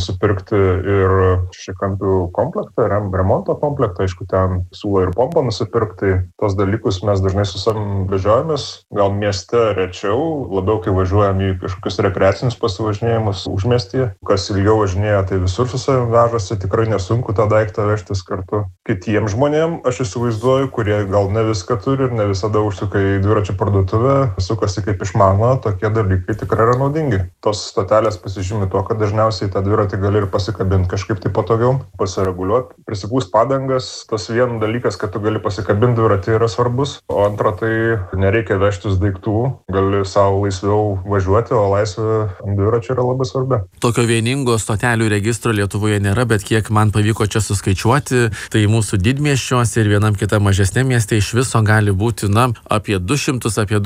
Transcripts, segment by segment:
nusipirkti ir šešiakampių komplektą, remonto komplektą, aišku, ten siūlo ir pompą nusipirkti. Tos dalykus mes dažnai su savim vežiojamės, gal mieste rečiau, labiau kai važiuojam į kažkokius rekreacinius pasivažinėjimus užmiestyje. Kas ilgiau važinėja, tai visur su savim vežasi, tikrai nesunku tą daiktą vežtis kartu. Kitiems žmonėms, aš įsivaizduoju, kurie gal ne viską turi ir ne visada užsuka į dviračių parduotuvę, sukasi kaip išmano, tokie dalykai tikrai yra naudingi. Tos stotelės pasižymi tuo, kad dažniausiai tą dviratį gali ir pasikabinti kažkaip tai patogiau, pasireguliuoti, prisipūst padangas. Tas vienas dalykas, kad tu gali pasikabinti dviratį, yra svarbus, o antra, tai nereikia vežtis daiktų, gali savo laisviau važiuoti, o laisvė ant dviračio yra labai svarbi. Tokio vieningo stotelių registro Lietuvoje nėra, bet kiek man pavyko čia suskaičiuoti, tai mūsų didmiesčiuose ir vienam kitam mažesnėm mieste iš viso gali būti, apie 200, apie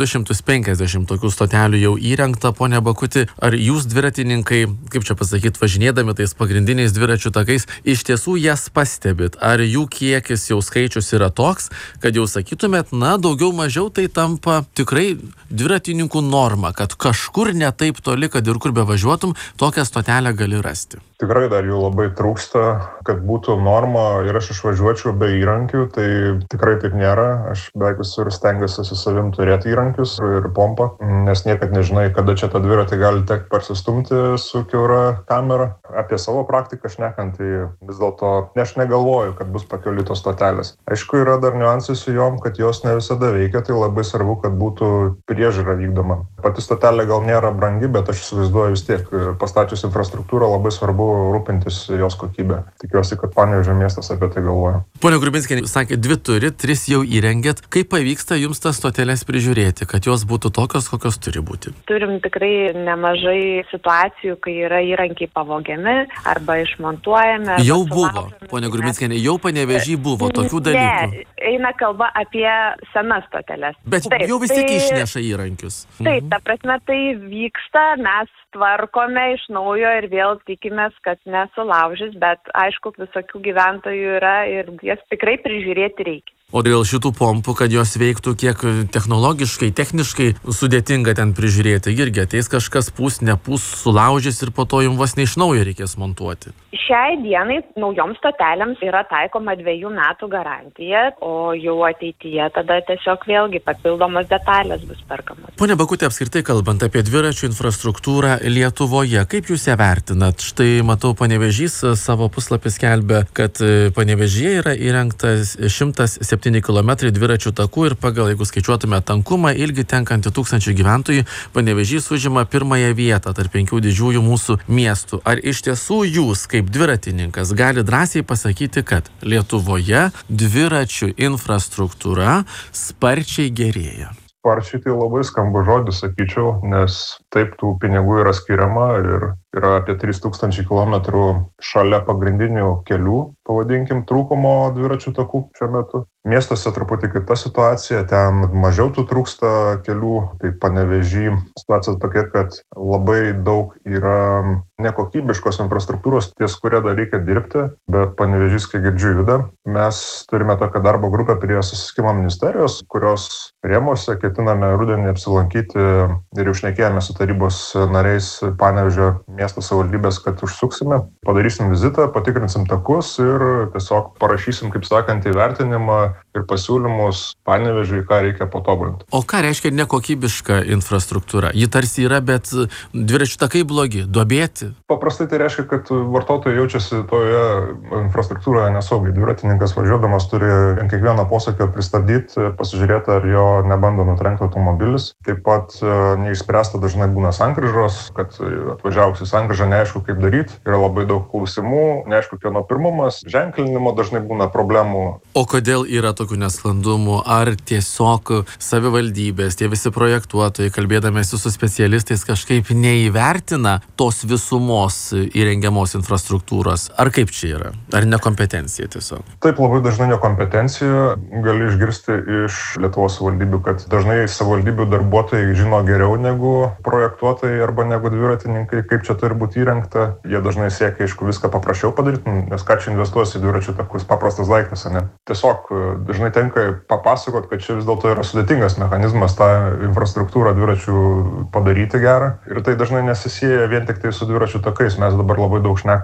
250 tokių stotelių jau įrengta. Pone Bakuti, ar jūs dviratininkai, kaip čia pasakyti, važinėdami tais pagrindiniais dviračių takais, iš tiesų jas pastebit? Ar jų kiekis jau skaičius yra toks, kad jau sakytumėt, daugiau mažiau tai tampa tikrai dviratininkų norma, kad kažkur ne taip toli, kad ir kur bevažiuotum, tokią stotelę gali rasti? Tikrai dar jų labai trūksta, kad būtų norma ir aš išvažiuočiau be įrankių, tai tikrai taip nėra. Aš beveik visur stengiuosi su savim turėti įrankius ir pompą, nes niekad nežinai, kada čia tą dviratį gali tekti parsistumti su kiaura kamera. Apie savo praktiką šnekant, tai vis dėlto aš negalvoju, kad bus pakeliui tos stotelės. Aišku, yra dar niuansai su jom, kad jos ne visada veikia, tai labai svarbu, kad būtų priežiūra vykdoma. Pati stotelė gal nėra brangi, bet aš įsivaizduoju vis tiek, pastačius infrastruktūrą labai svarbu rūpintis jos kokybę. Tikiuosi, kad Panevėžio miestas apie tai galvoja. Pone Grubinskienė, sakė, 2 turit, 3 jau įrengėt. Kaip pavyksta jums tas stoteles prižiūrėti, kad jos būtų tokios, kokios turi būti? Turim tikrai nemažai situacijų, kai yra įrankiai pavogiami arba išmontuojami. Jau buvo, pone Grubinskienė, jau Panevėžy buvo tokių dalykų. Ne, eina kalba apie senas stoteles. Bet taip, jau vis tiek išneša įrankius. Taip, ta prasme tai vyksta, mes tvarkome iš naujo ir vėl tikimės, kad nesulaužys, bet aišku, visokių gyventojų yra ir jas tikrai prižiūrėti reikia. O dėl šitų pompų, kad jos veiktų, kiek technologiškai, techniškai sudėtinga ten prižiūrėti, irgi ateis kažkas pūs, nepūs, sulaužys ir po to jums vos ne iš naujo reikės montuoti. Šiai dienai naujoms stotelėms yra taikoma 2 metų garantija, o jau ateityje tada tiesiog vėlgi papildomos detalės bus perkamos. Pone Bakutė, apskritai kalbant apie dviračių infrastruktūrą Lietuvoje, kaip jūs ją vertinat? Štai matau, Panevėžys savo puslapį skelbia, kad Panevėžyje yra įrengtas 107 km dviračių takų ir pagal, jeigu skaičiuotume tankumą, ilgį tenkantį 1000 gyventojų, Panevėžys užima 1 vietą tarp 5 didžiųjų mūsų miestų. Ar iš tiesų jūs, kaip dviratininkas, gali drąsiai pasakyti, kad Lietuvoje dviračių infrastruktūra sparčiai gerėja? Sparčiai tai labai skamba žodis, sakyčiau, nes taip tų pinigų yra skiriama ir yra apie 3000 km šalia pagrindinių kelių, pavadinkim, trūkumo dviračių takų šiuo metu. Miestuose truputį kita situacija, ten mažiau tų trūksta kelių, tai Panevėžy situacija tokia, kad labai daug yra nekokybiškos infrastruktūros, ties kuria dar reikia dirbti, bet Panevėžys, kai girdžiu, juda. Mes turime tokią darbo grupę prie Susisiekimo ministerijos, kurios rėmuose ketiname rudenį apsilankyti ir jau šnekėjome su tarybos nariais Panevėžio miesto savivaldybės, kad užsuksime, padarysim vizitą, patikrinsim takus ir tiesiog parašysim, kaip sakant, įvertinimą ir pasiūlymus Panevėžiui, ką reikia patobulinti. O ką reiškia nekokybiška infrastruktūra? Ji tarsi yra, bet dviračių takai blogi, duobėti? Paprastai tai reiškia, kad vartotojai jaučiasi toje infrastruktūroje nesaugiai. Dviratininkas važiuodamas turi ant kiekvieno posūkio pristabdyti, pasižiūrėti, ar jo nebando nutrenkti automobilis. Taip pat neišspręsta dažnai būna sankryžos, kad atvažiavus į sankryžą neaišku, kaip daryti. Yra labai daug klausimų, neaišku, kieno pirmumas, ženklinimo dažnai būna problemų. O kodėl yra tokių nesklandumų? Ar tiesiog savivaldybės, tie visi projektuotojai, kalbėdamėsi su specialistais, kažkaip neįvertina tos visumos įrengiamos infrastruktūros? Ar kaip čia yra? Ar nekompetencija tiesiog? Taip, labai dažnai nekompetencija. Gali išgirsti iš Lietuvos savivaldybių, kad dažnai savivaldybių darbuotojai žino geriau negu projektuotojai arba negu dviratininkai, kaip čia turi būti įrengta. Jie dažnai siekia, aišku, viską paprasčiau padaryti, nes ką čia investuosi į dviračių takus, paprastas daiktas, ne? Tiesiog dažnai tenka papasakot, kad čia vis dėlto yra sudėtingas mechanizmas tą infrastruktūrą dviračių padaryti gerą. Ir tai dažnai nesisieja vien tik tai su dviračių takais. Mes dabar labai daug šnekame